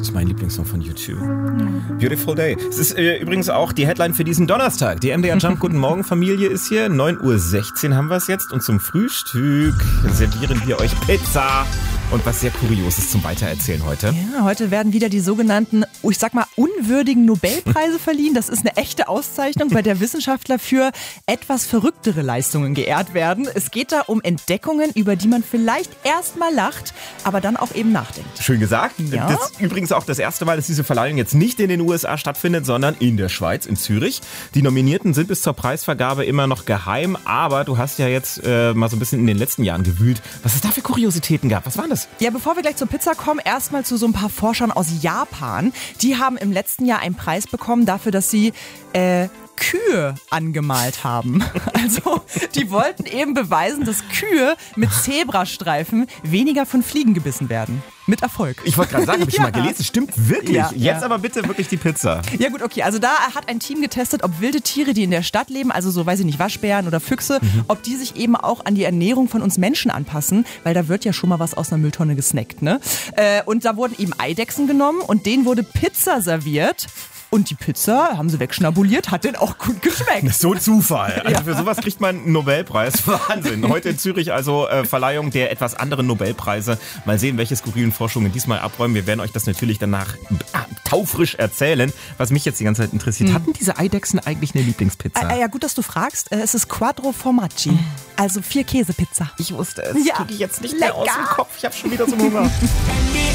ist mein Lieblingssong von U2. Beautiful Day. Es ist übrigens auch die Headline für diesen Donnerstag. Die MDR Jump Guten Morgen Familie ist hier. 9:16 Uhr haben wir es jetzt. Und zum Frühstück servieren wir euch Pizza. Und was sehr Kurioses zum Weitererzählen heute. Ja, heute werden wieder die sogenannten, ich sag mal, unwürdigen Nobelpreise verliehen. Das ist eine echte Auszeichnung, bei der Wissenschaftler für etwas verrücktere Leistungen geehrt werden. Es geht da um Entdeckungen, über die man vielleicht erstmal lacht, aber dann auch eben nachdenkt. Schön gesagt. Ja. Das ist übrigens auch das erste Mal, dass diese Verleihung jetzt nicht in den USA stattfindet, sondern in der Schweiz, in Zürich. Die Nominierten sind bis zur Preisvergabe immer noch geheim, aber du hast ja jetzt mal so ein bisschen in den letzten Jahren gewühlt, was es da für Kuriositäten gab. Was waren das? Ja, bevor wir gleich zur Pizza kommen, erstmal zu so ein paar Forschern aus Japan. Die haben im letzten Jahr einen Preis bekommen dafür, dass sie Kühe angemalt haben. Also die wollten eben beweisen, dass Kühe mit Zebrastreifen weniger von Fliegen gebissen werden. Mit Erfolg. Ich wollte gerade sagen, habe ich schon mal gelesen. Stimmt wirklich. Ja, Jetzt ja. aber bitte wirklich die Pizza. Ja gut, okay. Also da hat ein Team getestet, ob wilde Tiere, die in der Stadt leben, also so, weiß ich nicht, Waschbären oder Füchse, ob die sich eben auch an die Ernährung von uns Menschen anpassen, weil da wird ja schon mal was aus einer Mülltonne gesnackt, ne? Und da wurden eben Eidechsen genommen und denen wurde Pizza serviert. Und die Pizza haben sie wegschnabuliert, hat denen auch gut geschmeckt. Das ist so ein Zufall. Also für sowas kriegt man einen Nobelpreis. Wahnsinn. Heute in Zürich also Verleihung der etwas anderen Nobelpreise. Mal sehen, welche skurrilen Forschungen diesmal abräumen. Wir werden euch das natürlich danach taufrisch erzählen. Was mich jetzt die ganze Zeit interessiert, hatten diese Eidechsen eigentlich eine Lieblingspizza? Ja, gut, dass du fragst. Es ist Quattro Formaggi, also 4 Käsepizza. Ich wusste es. Ja. Kriege ich jetzt nicht Lecker. mehr aus dem Kopf. Ich habe schon wieder so Hunger.